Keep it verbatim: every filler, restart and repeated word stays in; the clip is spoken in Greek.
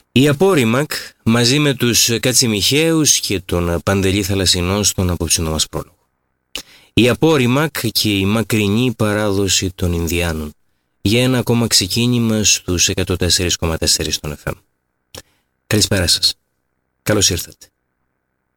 Η Απόρριμακ μαζί με τους Κατσιμιχαίους και τον Παντελή Θαλασσινό στον απόψινό μας πρόλογο. Η Απόρριμακ και η μακρινή παράδοση των Ινδιάνων για ένα ακόμα ξεκίνημα στους εκατόν τέσσερα κόμμα τέσσερα στον εφ εμ. Καλησπέρα σας. Καλώς ήρθατε.